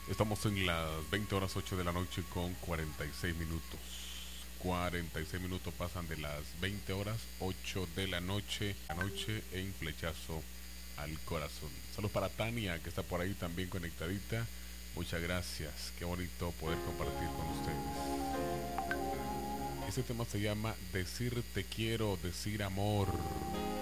Estamos en las 20 horas 8 de la noche con 46 minutos. 46 minutos pasan de las 20 horas 8 de la noche en Flechazo al Corazón. Saludos para Tania, que está por ahí también conectadita. Muchas gracias. Qué bonito poder compartir con ustedes. Este tema se llama Decir te quiero, decir amor.